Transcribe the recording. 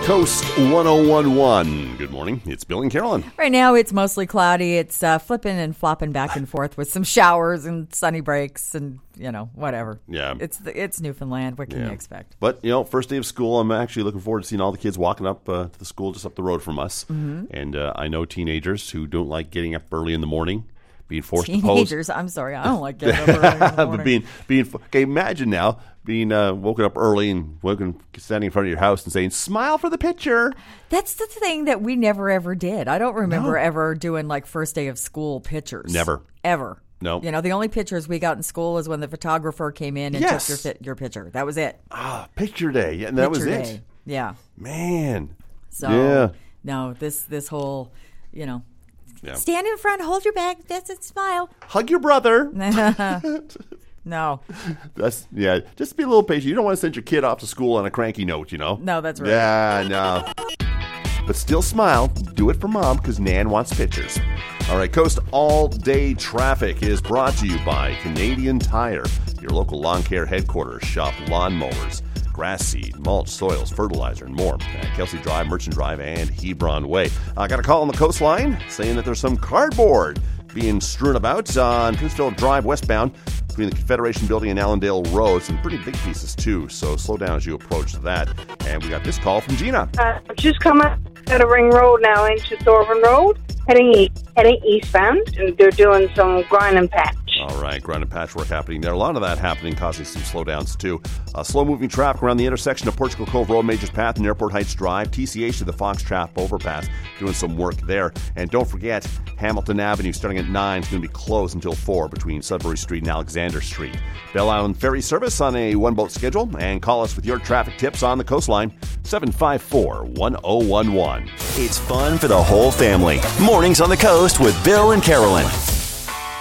Coast 1011. Good morning. It's Bill and Carolyn. Right now, it's mostly cloudy. It's flipping and flopping back and forth with some showers and sunny breaks and, whatever. Yeah. It's Newfoundland. What can you expect? But, first day of school, I'm actually looking forward to seeing all the kids walking up to the school just up the road from us. Mm-hmm. And I know teenagers who don't like getting up early in the morning, being forced to pose. Teenagers, I'm sorry. I don't like getting up early in the morning. But okay, imagine now being woken up early and standing in front of your house and saying, smile for the picture. That's the thing that we never, ever did. I don't remember ever doing like first day of school pictures. Never. Ever. No. The only pictures we got in school is when the photographer came in and took your picture. That was it. Picture day. Yeah, and that was it. Yeah. Man. So, no, this whole, stand in front, hold your bag, that's it, smile. Hug your brother. No. Just be a little patient. You don't want to send your kid off to school on a cranky note, No, that's right. Yeah, no. But still smile. Do it for Mom because Nan wants pictures. All right, Coast All-Day Traffic is brought to you by Canadian Tire, your local lawn care headquarters. Shop lawnmowers, grass seed, mulch, soils, fertilizer, and more at Kelsey Drive, Merchant Drive, and Hebron Way. I got a call on the coastline saying that there's some cardboard being strewn about on Prince Philip Drive westbound between the Confederation Building and Allendale Road. Some pretty big pieces, too, so slow down as you approach that. And we got this call from Gina. Just coming out of Ring Road now into Thorburn Road, heading eastbound, and they're doing some grind and patch. All right, grind and patch work happening there. A lot of that happening, causing some slowdowns, too. Slow-moving traffic around the intersection of Portugal Cove Road, Majors Path, and Airport Heights Drive. TCH to the Fox Trap Overpass, doing some work there. And don't forget, Hamilton Avenue, starting at 9, is going to be closed until 4 between Sudbury Street and Alexander Street. Belle Island Ferry service on a one-boat schedule. And call us with your traffic tips on the coastline, 754-1011. It's fun for the whole family. Mornings on the Coast with Bill and Carolyn.